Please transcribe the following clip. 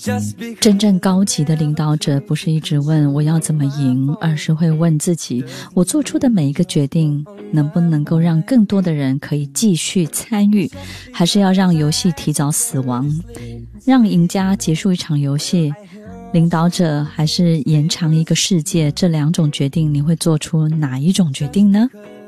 真正高级的领导者不是一直问我要怎么赢，而是会问自己，我做出的每一个决定能不能够让更多的人可以继续参与，还是要让游戏提早死亡，让赢家结束一场游戏，领导者还是延长一个世界，这两种决定你会做出哪一种决定呢？